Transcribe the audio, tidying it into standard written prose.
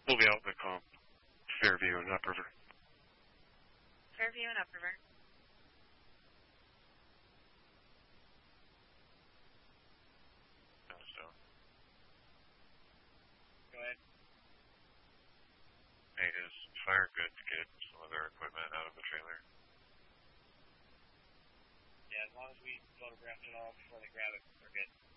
We'll be out in the comp. Fairview and Upriver. Fairview and Upriver. Go ahead. Hey, is Fire good to get some of their equipment out of the trailer? Yeah, as long as we photographed it all before they grab it, we're good.